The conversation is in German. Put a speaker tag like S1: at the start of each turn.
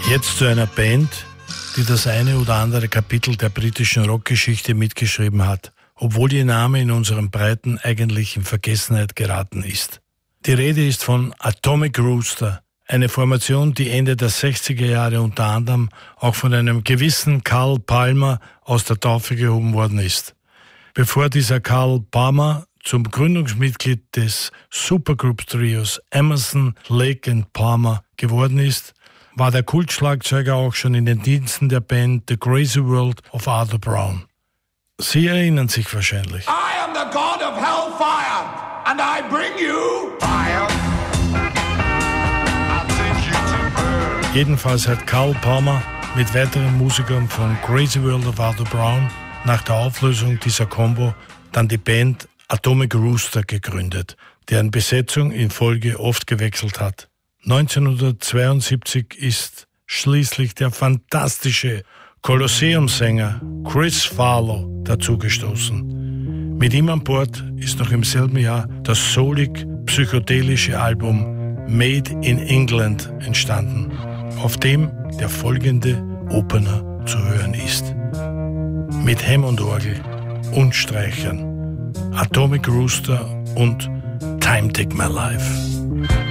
S1: Jetzt zu einer Band, die das eine oder andere Kapitel der britischen Rockgeschichte mitgeschrieben hat, obwohl ihr Name in unseren Breiten eigentlich in Vergessenheit geraten ist. Die Rede ist von Atomic Rooster, eine Formation, die Ende der 60er Jahre unter anderem auch von einem gewissen Carl Palmer aus der Taufe gehoben worden ist. Bevor dieser Carl Palmer zum Gründungsmitglied des Supergroup-Trios Emerson, Lake and Palmer geworden ist, war der Kultschlagzeuger auch schon in den Diensten der Band The Crazy World of Arthur Brown. Sie erinnern sich wahrscheinlich.
S2: I am the god of hellfire, and I bring you fire.
S1: Jedenfalls hat Carl Palmer mit weiteren Musikern von Crazy World of Arthur Brown nach der Auflösung dieser Combo dann die Band Atomic Rooster gegründet, deren Besetzung in Folge oft gewechselt hat. 1972 ist schließlich der fantastische Colosseum-Sänger Chris Farlow dazugestoßen. Mit ihm an Bord ist noch im selben Jahr das soulig-psychedelische Album Made in England entstanden, auf dem der folgende Opener zu hören ist. Mit Hammond-Orgel und Streichern, Atomic Rooster und Time Take My Life.